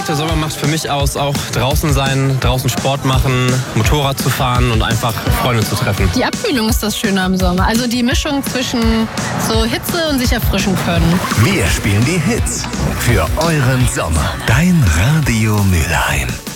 perfekte Sommer macht für mich aus, auch draußen sein, draußen Sport machen, Motorrad zu fahren und einfach Freunde zu treffen. Die Abkühlung ist das Schöne am Sommer. Also die Mischung zwischen so Hitze und sich erfrischen können. Wir spielen die Hits für euren Sommer. Dein Radio Mülheim.